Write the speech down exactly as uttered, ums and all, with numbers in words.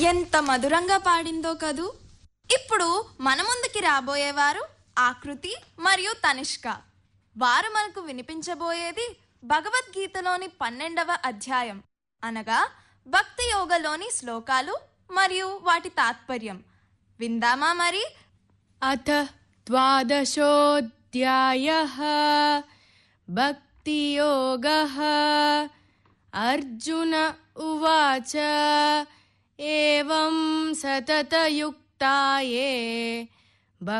ఎంత మధురంగా పాడిందో కదూ. ఇప్పుడు మన ముందుకి రాబోయేవారు ఆకృతి మరియు తనిష్క. వారు మనకు వినిపించబోయేది భగవద్గీతలోని పన్నెండవ అధ్యాయం అనగా భక్తి యోగలోని శ్లోకాలు మరియు వాటి తాత్పర్యం. విందామా మరి? అథ ద్వాదశోऽధ్యాయః భక్తి యోగః. అర్జున ఉవాచ ఏవం సతతయుక్తాయే